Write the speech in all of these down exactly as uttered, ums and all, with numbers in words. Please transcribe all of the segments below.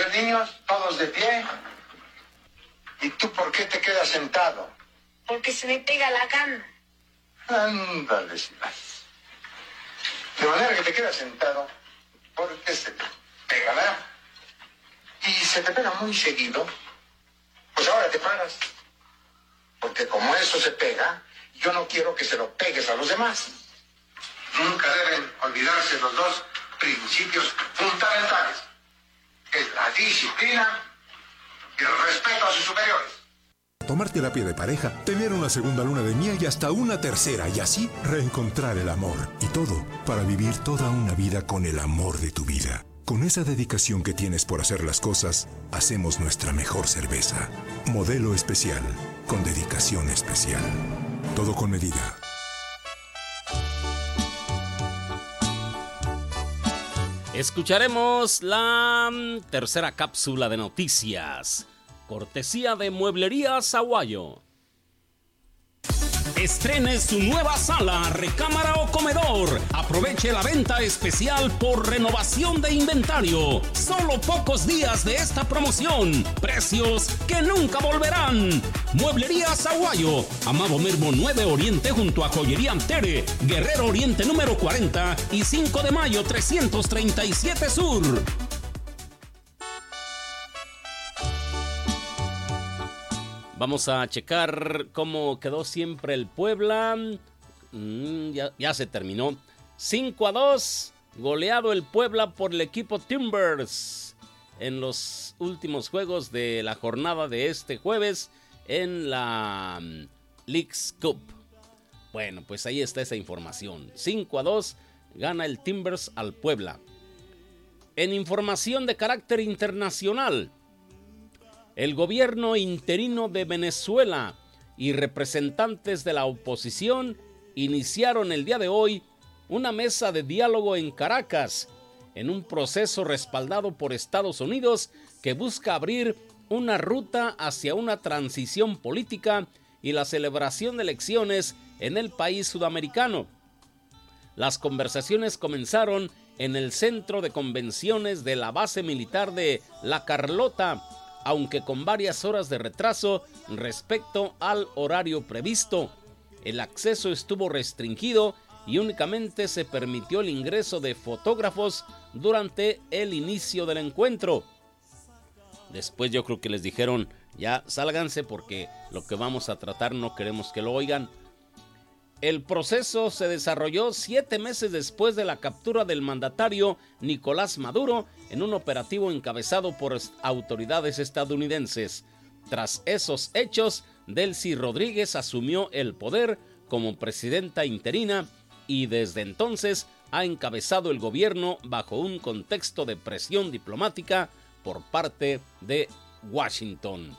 ver, niños, todos de pie. ¿Y tú por qué te quedas sentado? Porque se me pega la cama. Ándale, si vas. De manera que te quedas sentado porque se te pega, ¿verdad? Y se te pega muy seguido. Pues ahora te paras. Porque como eso se pega, yo no quiero que se lo pegues a los demás. Nunca deben olvidarse los dos principios fundamentales. Es la disciplina y el respeto a sus superiores. Tomar terapia de pareja, tener una segunda luna de miel y hasta una tercera, y así reencontrar el amor. Y todo para vivir toda una vida con el amor de tu vida. Con esa dedicación que tienes por hacer las cosas, hacemos nuestra mejor cerveza. Modelo especial, con dedicación especial. Todo con medida. Escucharemos la tercera cápsula de noticias, cortesía de Mueblerías Aguayo. Estrene su nueva sala, recámara o comedor. Aproveche la venta especial por renovación de inventario. Solo pocos días de esta promoción. Precios que nunca volverán. Mueblerías Aguayo, Amado Mermo nueve Oriente junto a Joyería Antere, Guerrero Oriente número cuarenta y cinco de mayo trescientos treinta y siete Sur. Vamos a checar cómo quedó siempre el Puebla. Mm, ya, ya se terminó. cinco a dos. Goleado el Puebla por el equipo Timbers en los últimos juegos de la jornada de este jueves en la um, Leagues Cup. Bueno, pues ahí está esa información. cinco a dos gana el Timbers al Puebla. En información de carácter internacional, el gobierno interino de Venezuela y representantes de la oposición iniciaron el día de hoy una mesa de diálogo en Caracas, en un proceso respaldado por Estados Unidos que busca abrir una ruta hacia una transición política y la celebración de elecciones en el país sudamericano. Las conversaciones comenzaron en el centro de convenciones de la base militar de La Carlota, aunque con varias horas de retraso respecto al horario previsto. El acceso estuvo restringido y únicamente se permitió el ingreso de fotógrafos durante el inicio del encuentro. Después yo creo que les dijeron, ya sálganse porque lo que vamos a tratar no queremos que lo oigan. El proceso se desarrolló siete meses después de la captura del mandatario Nicolás Maduro en un operativo encabezado por autoridades estadounidenses. Tras esos hechos, Delcy Rodríguez asumió el poder como presidenta interina y desde entonces ha encabezado el gobierno bajo un contexto de presión diplomática por parte de Washington.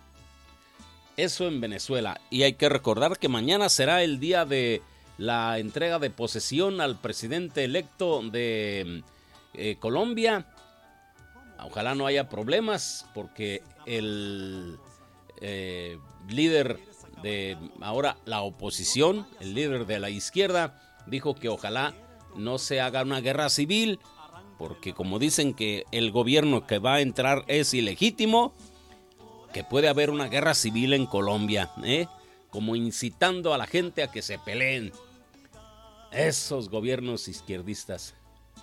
Eso en Venezuela. Y hay que recordar que mañana será el día de la entrega de posesión al presidente electo de eh, Colombia. Ojalá no haya problemas porque el eh, líder de ahora la oposición, el líder de la izquierda, dijo que ojalá no se haga una guerra civil porque como dicen que el gobierno que va a entrar es ilegítimo, que puede haber una guerra civil en Colombia, ¿eh? Como incitando a la gente a que se peleen. Esos gobiernos izquierdistas.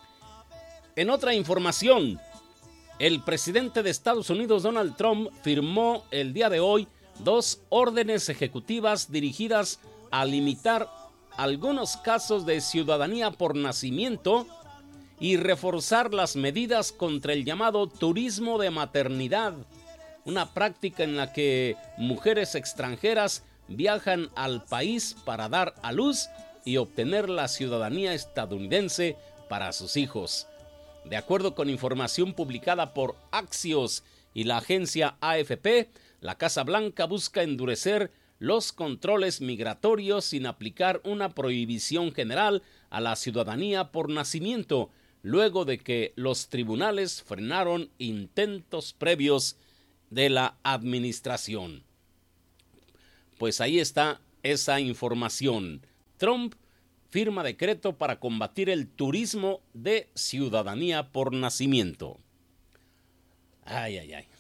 En otra información, el presidente de Estados Unidos, Donald Trump, firmó el día de hoy dos órdenes ejecutivas dirigidas a limitar algunos casos de ciudadanía por nacimiento y reforzar las medidas contra el llamado turismo de maternidad, una práctica en la que mujeres extranjeras viajan al país para dar a luz y obtener la ciudadanía estadounidense para sus hijos. De acuerdo con información publicada por Axios y la agencia A F P, la Casa Blanca busca endurecer los controles migratorios sin aplicar una prohibición general a la ciudadanía por nacimiento, luego de que los tribunales frenaron intentos previos de la administración. Pues ahí está esa información. Trump firma decreto para combatir el turismo de ciudadanía por nacimiento. Ay, ay, ay.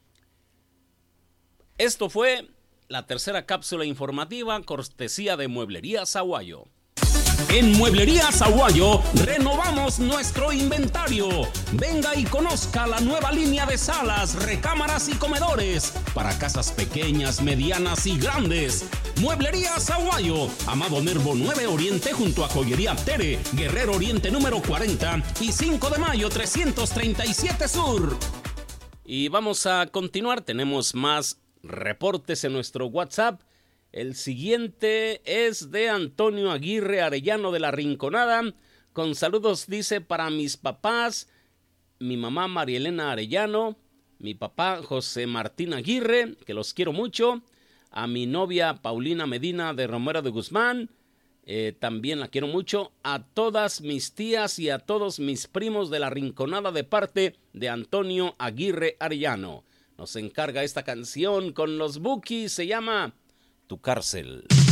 Esto fue la tercera cápsula informativa cortesía de Mueblerías Aguayo. En Mueblerías Aguayo renovamos nuestro inventario. Venga y conozca la nueva línea de salas, recámaras y comedores para casas pequeñas, medianas y grandes. Mueblerías Aguayo, Amado Nervo nueve Oriente junto a Joyería Tere, Guerrero Oriente número cuarenta y cinco de mayo trescientos treinta y siete Sur. Y vamos a continuar, tenemos más reportes en nuestro WhatsApp. El siguiente es de Antonio Aguirre Arellano de La Rinconada. Con saludos, dice, para mis papás, mi mamá María Elena Arellano, mi papá José Martín Aguirre, que los quiero mucho, a mi novia Paulina Medina de Romero de Guzmán, eh, también la quiero mucho, a todas mis tías y a todos mis primos de La Rinconada de parte de Antonio Aguirre Arellano. Nos encarga esta canción con los Bukis, se llama Tu Cárcel.